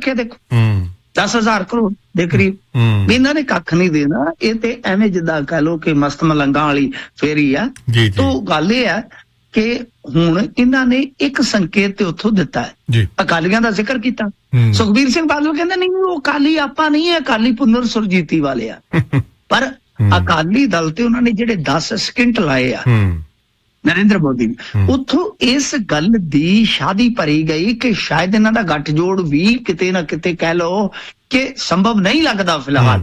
ਰੱਖਿਆ ਦੇਖੋ 10,000 ਕਰੋੜ ਦੇ ਕਰੀਬ ਇਹਨਾਂ ਨੇ ਕੱਖ ਨਹੀਂ ਦੇਣਾ। ਇਹ ਤੇ ਐਵੇਂ ਜਿੱਦਾਂ ਕਹਿ ਲਓ ਕਿ ਮਸਤ ਮਲੰਗਾਂ ਵਾਲੀ ਫੇਰੀ ਆ। ਤੋ ਗੱਲ ਇਹ ਹੈ ਕਿ ਹੁਣ ਇਹਨਾਂ ਨੇ ਇੱਕ ਸੰਕੇਤ ਤੇ ਉੱਥੋਂ ਦਿੱਤਾ ਹੈ, ਅਕਾਲੀਆਂ ਦਾ ਜ਼ਿਕਰ ਕੀਤਾ। ਸੁਖਬੀਰ ਸਿੰਘ ਬਾਦਲ ਕਹਿੰਦੇ ਨਹੀਂ ਉਹ ਅਕਾਲੀ ਆਪਾਂ ਨਹੀਂ ਹੈ, ਅਕਾਲੀ ਪੁਨਰ ਸੁਰਜੀਤੀ ਵਾਲੇ ਆ। ਪਰ ਅਕਾਲੀ ਦਲ ਤੇ ਉਹਨਾਂ ਨੇ ਜਿਹੜੇ 10 ਸਕਿੰਟ ਲਾਏ ਆ ਨਰਿੰਦਰ ਮੋਦੀ ਨੇ, ਉੱਥੋਂ ਇਸ ਗੱਲ ਦੀ ਸ਼ਾਦੀ ਭਰੀ ਗਈ ਕਿ ਸ਼ਾਇਦ ਇਹਨਾਂ ਦਾ ਗੱਠਜੋੜ ਵੀ ਕਿਤੇ ਨਾ ਕਿਤੇ ਕਹਿ ਲਓ ਕਿ ਸੰਭਵ ਨਹੀਂ ਲੱਗਦਾ ਫਿਲਹਾਲ।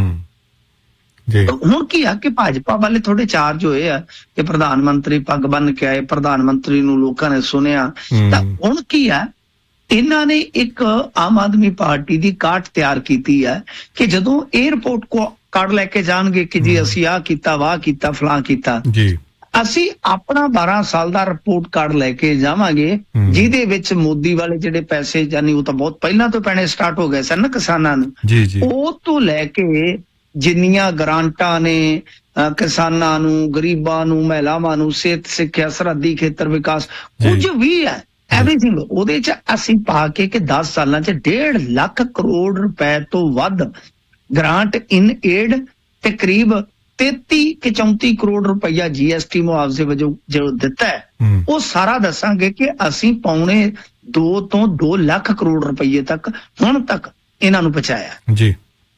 ਹੁਣ ਕੀ ਆ ਕਿ ਭਾਜਪਾ ਵਾਲੇ ਥੋੜੇ ਚਾਰਜ ਹੋਏ ਆ ਕਿ ਪ੍ਰਧਾਨ ਮੰਤਰੀ ਪੱਗ ਬੰਨ ਕੇ ਆਏ, ਪ੍ਰਧਾਨ ਮੰਤਰੀ ਨੂੰ ਲੋਕਾਂ ਨੇ ਸੁਣਿਆ। ਤਾਂ ਹੁਣ ਕੀ ਆ, ਇਹਨਾਂ ਨੇ ਇੱਕ ਆਮ ਆਦਮੀ ਪਾਰਟੀ ਦੀ ਕਾਟ ਤਿਆਰ ਕੀਤੀ ਹੈ ਕਿ ਜਦੋਂ ਏਅਰਪੋਰਟ ਕੋ ਕਾਰਡ ਲੈ ਕੇ ਜਾਣਗੇ ਕਿ ਜੀ ਅਸੀਂ ਆਹ ਕੀਤਾ, ਵਾਹ ਕੀਤਾ, ਫਲਾਂ ਕੀਤਾ, ਅਸੀਂ ਆਪਣਾ 12 ਸਾਲ ਦਾ ਰਿਪੋਰਟ ਕਾਰਡ ਲੈ ਕੇ ਜਾਵਾਂਗੇ ਜਿਹਦੇ ਵਿੱਚ ਮੋਦੀ ਵਾਲੇ ਜਿਹੜੇ ਪੈਸੇ ਜਾਨੀ ਉਹ ਤਾਂ ਬਹੁਤ ਪਹਿਲਾਂ ਤੋਂ ਪੈਣੇ ਸਟਾਰਟ ਹੋ ਗਏ ਸਨ ਨਾ ਕਿਸਾਨਾਂ ਨੂੰ, ਉਹ ਤੋਂ ਲੈ ਕੇ ਜਿੰਨੀਆਂ ਗ੍ਰਾਂਟਾਂ ਨੇ ਕਿਸਾਨਾਂ ਨੂੰ, ਗਰੀਬਾਂ ਨੂੰ, ਮਹਿਲਾਵਾਂ ਨੂੰ, ਸਿਹਤ, ਸਿੱਖਿਆ, ਸਰਹੱਦੀ ਖੇਤਰ ਵਿਕਾਸ, ਕੁਝ ਵੀ ਹੈ ਐਵਰੀਥਿੰਗ ਉਹਦੇ ਚ ਅਸੀਂ ਪਾ ਕੇ ਕਿ 10 ਸਾਲਾਂ ਚ 1.5 ਲੱਖ ਕਰੋੜ ਰੁਪਏ ਤੋਂ ਵੱਧ ਗ੍ਰਾਂਟ ਇਨ ਏਡ ਤੇ ਕਰੀਬ 33 ਕਿ 34 ਕਰੋੜ ਰੁਪਈਆ GST ਮੁਆਵਜ਼ੇ ਵਜੋਂ ਜੋ ਦਿੱਤਾ ਹੈ, ਉਹ ਸਾਰਾ ਦੱਸਾਂਗੇ ਕਿ ਅਸੀਂ ਪੌਣੇ 2 ਤੋਂ 2 ਲੱਖ ਕਰੋੜ ਰੁਪਈਏ ਤੱਕ ਹੁਣ ਤੱਕ ਇਹਨਾਂ ਨੂੰ ਪਹੁੰਚਾਇਆ ਜੀ।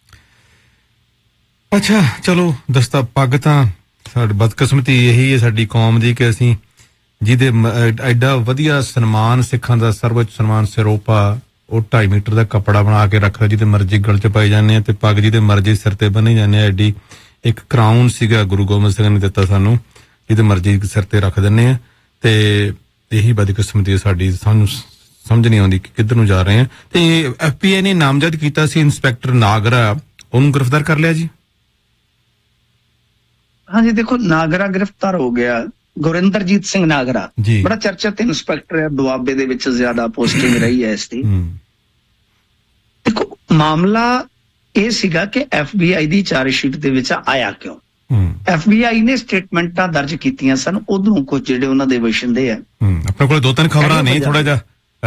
ਅੱਛਾ ਚਲੋ ਦਸਤਾ ਪੱਗ ਤਾਂ ਸਾਡੀ ਬਦਕਿਸਮਤੀ ਇਹੀ ਹੈ ਸਾਡੀ ਕੌਮ ਦੀ ਕਿ ਅਸੀਂ ਜਿਹਦੇ ਐਡਾ ਵਧੀਆ ਸਨਮਾਨ ਸਿੱਖਾਂ ਦਾ ਸਰਵਉੱਚ ਸਨਮਾਨ ਸਿਰੋਪਾ ਉਹ 2.5 ਮੀਟਰ ਦਾ ਕੱਪੜਾ ਬਣਾ ਕੇ ਰੱਖਦਾ ਜਿਹਦੇ ਮਰਜ਼ੀ ਗਲ ਚ ਪਾਈ ਜਾਂਦੇ ਆ ਤੇ ਪੱਗ ਜਿਹਦੇ ਮਰਜ਼ੀ ਸਿਰ ਤੇ ਬੰਨੀ ਜਾਂਦੇ ਆ। ਐਡੀ ਇੱਕ ਕਰਾਊਨ ਸੀਗਾ ਗੁਰੂ ਗੋਬਿੰਦ ਸਿੰਘ ਨੇ ਦਿੱਤਾ ਸਾਨੂੰ, ਜਿਹਦੇ ਮਰਜ਼ੀ ਸਿਰ ਤੇ ਰੱਖ ਦਿੰਦੇ ਆ। ਤੇ ਇਹੀ ਬਦਕਿਸਮਤੀ ਸਾਡੀ, ਸਾਨੂੰ ਸਮਝ ਨਹੀਂ ਆਉਂਦੀ ਕਿ ਕਿੱਧਰ ਨੂੰ ਜਾ ਰਹੇ ਆ। ਤੇ FPI ਨੇ ਨਾਮਜ਼ਦ ਕੀਤਾ ਸੀ ਇੰਸਪੈਕਟਰ ਨਾਗਰਾ, ਉਹਨੂੰ ਗ੍ਰਿਫਤਾਰ ਕਰ ਲਿਆ ਜੀ? ਹਾਂਜੀ ਦੇਖੋ ਨਾਗਰਾ ਗ੍ਰਿਫਤਾਰ ਹੋ ਗਿਆ, ਗੁਰਿੰਦਰਜੀਤ ਸਿੰਘ ਨਾਗਰਾ ਬੜਾ ਚਰਚਿਤ ਇੰਸਪੈਕਟਰ ਹੈ, ਦੁਆਬੇ ਦੇ ਵਿੱਚ ਜ਼ਿਆਦਾ ਪੋਸਟਿੰਗ ਰਹੀ ਹੈ ਇਸ ਦੀ। ਦੇਖੋ ਮਾਮਲਾ ਇਹ ਸੀਗਾ ਕਿ FBI ਦੀ ਚਾਰਜਸ਼ੀਟ ਦੇ ਵਿੱਚ ਆਇਆ ਕਿਉਂ, FBI ਨੇ ਸਟੇਟਮੈਂਟਾਂ ਦਰਜ ਕੀਤੀਆਂ ਸਨ ਉਦੋਂ ਕੁਝ ਜਿਹੜੇ ਉਹਨਾਂ ਦੇ ਵਿਸ਼ੰਦੇ ਆ। ਆਪਣੇ ਕੋਲ 2-3 ਖਬਰਾਂ ਨੇ ਥੋੜਾ ਜਿਹਾ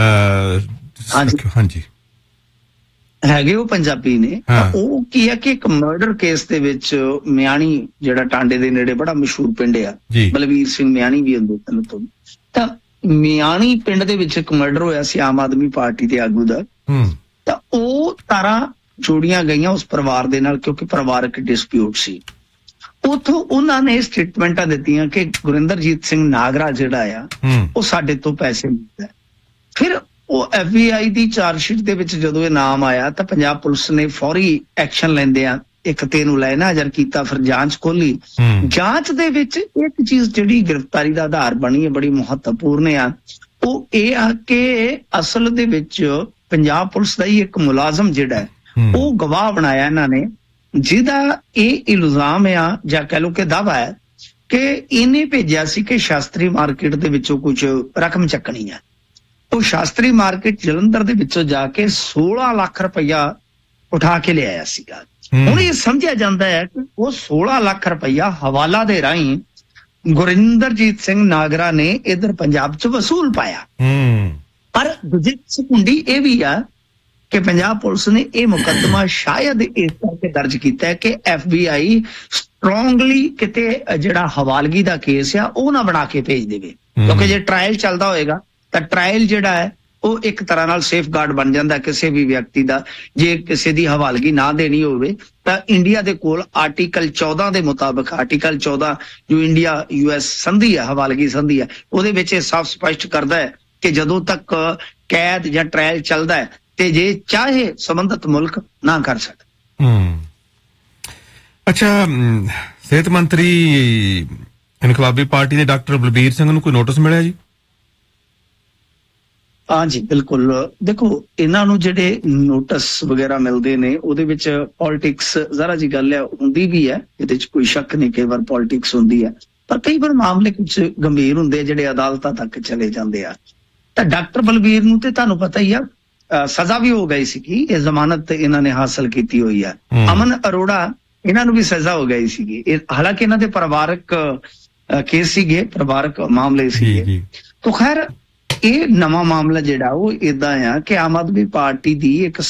ਹਾਂਜੀ ਹੈਗੇ ਉਹ ਪੰਜਾਬੀ ਨੇ। ਉਹ ਕੀ ਹੈ ਕਿ ਇੱਕ ਮਰਡਰ ਕੇਸ ਦੇ ਵਿੱਚ ਮਿਆਣੀ ਜਿਹੜਾ ਟਾਂਡੇ ਦੇ ਨੇੜੇ ਬੜਾ ਮਸ਼ਹੂਰ ਪਿੰਡ ਆ, ਬਲਵੀਰ ਸਿੰਘ ਮਿਆਣੀ ਵੀ ਹੁੰਦੇ ਸਨ ਤੋਂ, ਤਾਂ ਮਿਆਣੀ ਪਿੰਡ ਦੇ ਵਿੱਚ ਇੱਕ ਮਰਡਰ ਹੋਇਆ ਸੀ ਆਮ ਆਦਮੀ ਪਾਰਟੀ ਦੇ ਆਗੂ ਦਾ। ਤਾਂ ਉਹ ਤਾਰਾਂ ਜੋੜੀਆਂ ਗਈਆਂ ਉਸ ਪਰਿਵਾਰ ਦੇ ਨਾਲ ਕਿਉਂਕਿ ਪਰਿਵਾਰਕ ਡਿਸਪਿਊਟ ਸੀ। ਉਥੋਂ ਉਹਨਾਂ ਨੇ ਸਟੇਟਮੈਂਟਾਂ ਦਿੱਤੀਆਂ ਕਿ ਗੁਰਿੰਦਰਜੀਤ ਸਿੰਘ ਨਾਗਰਾ ਜਿਹੜਾ ਆ ਉਹ ਸਾਡੇ ਤੋਂ ਪੈਸੇ ਮੰਗਦਾ। ਫਿਰ ਉਹ FBI ਦੀ ਚਾਰਜਸ਼ੀਟ ਦੇ ਵਿੱਚ ਜਦੋਂ ਇਹ ਨਾਮ ਆਇਆ ਤਾਂ ਪੰਜਾਬ ਪੁਲਿਸ ਨੇ ਫੌਰੀ ਐਕਸ਼ਨ ਲੈਂਦਿਆਂ 1 ਨੂੰ ਲੈ ਨਜ਼ਰ ਕੀਤਾ, ਫਿਰ ਜਾਂਚ ਖੋਲੀ। ਜਾਂਚ ਦੇ ਵਿੱਚ ਇੱਕ ਚੀਜ਼ ਜਿਹੜੀ ਗ੍ਰਿਫਤਾਰੀ ਦਾ ਆਧਾਰ ਬਣੀ ਹੈ, ਬੜੀ ਮਹੱਤਵਪੂਰਨ ਆ, ਉਹ ਇਹ ਆ ਕਿ ਅਸਲ ਦੇ ਵਿੱਚ ਪੰਜਾਬ ਪੁਲਿਸ ਦਾ ਹੀ ਇੱਕ ਮੁਲਾਜ਼ਮ ਜਿਹੜਾ ਉਹ ਗਵਾਹ ਬਣਾਇਆ ਇਹਨਾਂ ਨੇ, ਜਿਹਦਾ ਇਹ ਇਲਜ਼ਾਮ ਆ ਜਾਂ ਕਹਿ ਲਓ ਕਿ ਦਾਵਾ ਹੈ ਕਿ ਇਹਨੇ ਭੇਜਿਆ ਸੀ ਕਿ ਸ਼ਾਸਤਰੀ ਮਾਰਕੀਟ ਦੇ ਵਿੱਚੋਂ ਕੁਝ ਰਕਮ ਚੱਕਣੀ ਹੈ। ਉਹ ਸ਼ਾਸਤਰੀ ਮਾਰਕੀਟ ਜਲੰਧਰ ਦੇ ਵਿੱਚੋਂ ਜਾ ਕੇ 16 ਲੱਖ ਰੁਪਈਆ ਉਠਾ ਕੇ ਲਿਆਇਆ ਸੀਗਾ। ਹੁਣ ਇਹ ਸਮਝਿਆ ਜਾਂਦਾ ਹੈ ਕਿ ਉਹ 16 ਲੱਖ ਰੁਪਈਆ ਹਵਾਲਾ ਦੇ ਰਾਹੀਂ ਗੁਰਿੰਦਰਜੀਤ ਸਿੰਘ ਨਾਗਰਾ ਨੇ ਇੱਧਰ ਪੰਜਾਬ 'ਚ ਵਸੂਲ ਪਾਇਆ। ਪਰ ਦੂਜੀ ਕੁੰਡੀ ਇਹ ਵੀ ਆ ਕਿ ਪੰਜਾਬ ਪੁਲਿਸ ਨੇ ਇਹ ਮੁਕੱਦਮਾ ਸ਼ਾਇਦ ਇਸ ਕਰਕੇ ਦਰਜ ਕੀਤਾ ਹੈ ਕਿ FBI ਸਟਰੋਂਗਲੀ ਕਿਤੇ ਜਿਹੜਾ ਹਵਾਲਗੀ ਦਾ ਕੇਸ ਆ ਉਹ ਨਾ ਬਣਾ ਕੇ ਭੇਜ ਦੇਵੇ, ਕਿਉਂਕਿ ਜੇ ਟ੍ਰਾਇਲ ਚੱਲਦਾ ਹੋਏਗਾ ਤਾਂ ਟ੍ਰਾਇਲ ਜਿਹੜਾ ਹੈ ਉਹ ਇੱਕ ਤਰ੍ਹਾਂ ਨਾਲ ਸੇਫ ਗਾਰਡ ਬਣ ਜਾਂਦਾ ਕਿਸੇ ਵੀ ਵਿਅਕਤੀ ਦਾ। ਜੇ ਕਿਸੇ ਦੀ ਹਵਾਲਗੀ ਨਾ ਦੇਣੀ ਹੋਵੇ ਤਾਂ ਇੰਡੀਆ ਦੇ ਕੋਲ ਆਰਟੀਕਲ 14 ਦੇ ਮੁਤਾਬਕ, ਆਰਟੀਕਲ 14 ਜੋ ਇੰਡੀਆ US ਸੰਧੀ ਹੈ, ਹਵਾਲਗੀ ਸੰਧੀ ਹੈ, ਉਹਦੇ ਵਿੱਚ ਇਹ ਸਾਫ਼ ਸਪਸ਼ਟ ਕਰਦਾ ਹੈ ਕਿ ਜਦੋਂ ਤੱਕ ਕੈਦ ਜਾਂ ਟ੍ਰਾਇਲ ਚੱਲਦਾ ਹੈ ਤੇ ਜੇ ਚਾਹੇ ਸੰਬੰਧਿਤ ਮੁਲਕ ਨਾ ਕਰ ਸਕਦਾ। ਅੱਛਾ, ਸਿਹਤ ਮੰਤਰੀ ਇਨਕਲਾਬੀ ਪਾਰਟੀ ਦੇ ਡਾਕਟਰ ਬਲਬੀਰ ਸਿੰਘ ਨੂੰ ਕੋਈ ਨੋਟਿਸ ਮਿਲਿਆ ਜੀ? ਹਾਂਜੀ ਬਿਲਕੁਲ। ਦੇਖੋ ਇਹਨਾਂ ਨੂੰ ਜਿਹੜੇ ਨੋਟਿਸ ਵਗੈਰਾ ਮਿਲਦੇ ਨੇ ਉਹਦੇ ਵਿੱਚ ਪੋਲਿਟਿਕਸ ਜ਼ਰਾ ਜੀ ਗੱਲ ਹੈ, ਹੁੰਦੀ ਵੀ ਹੈ, ਇਹਦੇ ਚ ਕੋਈ ਸ਼ੱਕ ਨਹੀਂ, ਕਈ ਵਾਰ ਪੋਲਿਟਿਕਸ ਹੁੰਦੀ ਹੈ, ਪਰ ਕਈ ਵਾਰ ਮਾਮਲੇ ਕੁਝ ਗੰਭੀਰ ਹੁੰਦੇ ਜਿਹੜੇ ਅਦਾਲਤਾਂ ਤੱਕ ਚਲੇ ਜਾਂਦੇ ਆ। ਤਾਂ ਡਾਕਟਰ ਬਲਬੀਰ ਨੂੰ ਤੇ ਤੁਹਾਨੂੰ ਪਤਾ ਹੀ ਆ ਸਜ਼ਾ ਵੀ ਹੋ ਗਈ ਸੀਗੀ, ਇਹ ਜ਼ਮਾਨਤ ਇਹਨਾਂ ਨੇ ਹਾਸਲ ਕੀਤੀ ਹੋਈ ਆ। ਅਮਨ ਅਰੋੜਾ ਇਹਨਾਂ ਨੂੰ ਵੀ ਸਜ਼ਾ ਹੋ ਗਈ ਸੀਗੀ, ਹਾਲਾਂਕਿ ਇਹਨਾਂ ਦੇ ਪਰਿਵਾਰਕ ਕੇਸ ਸੀਗੇ, ਪਰਿਵਾਰਕ ਮਾਮਲੇ ਸੀਗੇ। ਤਾਂ ਖੈਰ ਇਹ ਨਵਾਂ ਮਾਮਲਾ ਜਿਹੜਾ ਉਹ ਏਦਾਂ ਆ ਕਿ ਆਮ ਆਦਮੀ ਪਾਰਟੀ ਦੀ ਇੱਕ